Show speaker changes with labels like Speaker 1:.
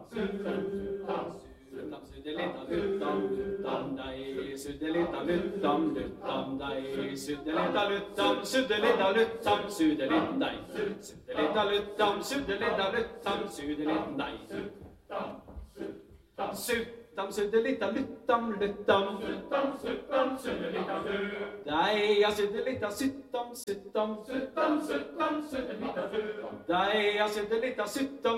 Speaker 1: Suddelita luttam, luttam dei, suddelita luttam, luttam dei, suddelita luttam, suddelita luttam, suddelit dei, suddelita luttam, suddelita luttam, suddelit dei. Suttam, suddelita luttam, luttam, suttam, suttam, suddelita luttam. Deia suddelita suttam, suttam, suttam, suttam, suddelita luttam. Deia suddelita suttam.